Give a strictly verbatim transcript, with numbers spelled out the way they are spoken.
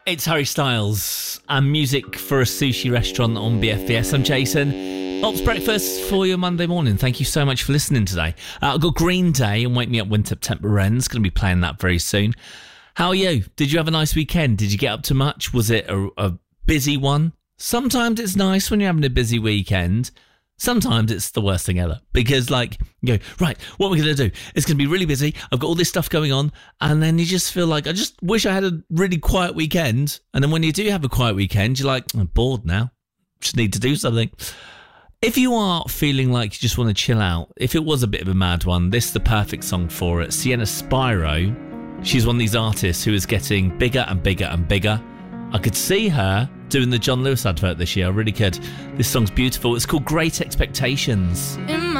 It's Harry Styles and music for a sushi restaurant on B F B S. I'm Jason. Ops Breakfast for your Monday morning. Thank you so much for listening today. Uh, I've got Green Day and Wake Me Up When September Ends. Going to be playing that very soon. How are you? Did you have a nice weekend? Did you get up to much? Was it a, a busy one? Sometimes it's nice when you're having a busy weekend. Sometimes it's the worst thing ever because, like, you go, right, what are we going to do? It's going to be really busy. I've got all this stuff going on. And then you just feel like, I just wish I had a really quiet weekend. And then when you do have a quiet weekend, you're like, I'm bored now. Just need to do something. If you are feeling like you just want to chill out, if it was a bit of a mad one, this is the perfect song for it. Sienna Spiro. She's one of these artists who is getting bigger and bigger and bigger. I could see her doing the John Lewis advert this year. I really could. This song's beautiful. It's called Great Expectations. In my